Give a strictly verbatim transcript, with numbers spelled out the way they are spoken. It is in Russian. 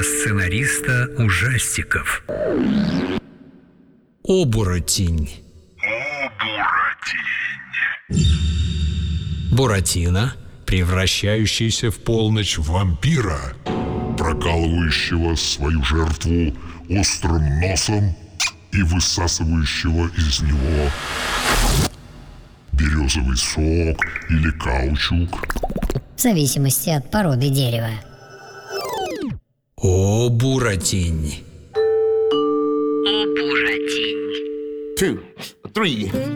сценариста ужастиков. Оборотень. Буратино, превращающийся в полночь в вампира, прокалывающего свою жертву острым носом и высасывающего из него березовый сок или каучук, в зависимости от породы дерева. Оборотень. Оборотень. Two, three,